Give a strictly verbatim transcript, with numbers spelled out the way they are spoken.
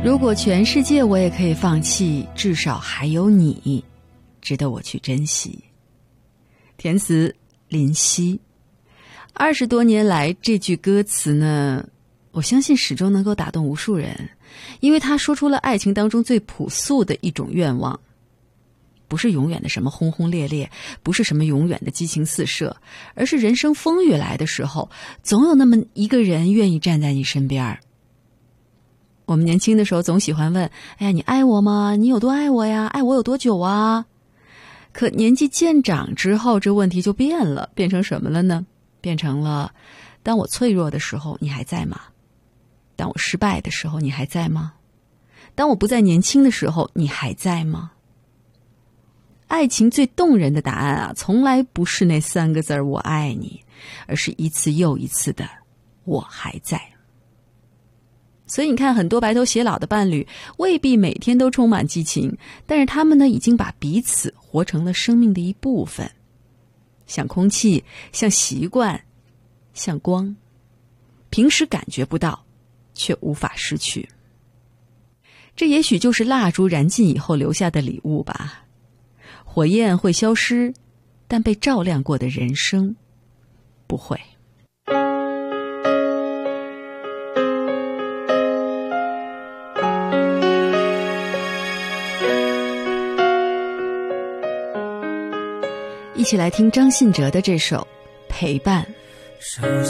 如果全世界我也可以放弃，至少还有你值得我去珍惜。填词林夕。二十多年来，这句歌词呢，我相信始终能够打动无数人，因为他说出了爱情当中最朴素的一种愿望，不是永远的什么轰轰烈烈，不是什么永远的激情四射，而是人生风雨来的时候，总有那么一个人愿意站在你身边。我们年轻的时候总喜欢问，哎呀，你爱我吗？你有多爱我呀？爱我有多久啊？可年纪渐长之后，这问题就变了，变成什么了呢？变成了，当我脆弱的时候，你还在吗？当我失败的时候，你还在吗？当我不再年轻的时候，你还在吗？爱情最动人的答案啊，从来不是那三个字儿我爱你，而是一次又一次的我还在。所以你看，很多白头偕老的伴侣未必每天都充满激情，但是他们呢，已经把彼此活成了生命的一部分，像空气，像习惯，像光，平时感觉不到，却无法失去。这也许就是蜡烛燃尽以后留下的礼物吧。火焰会消失，但被照亮过的人生不会。一起来听张信哲的这首《陪伴》。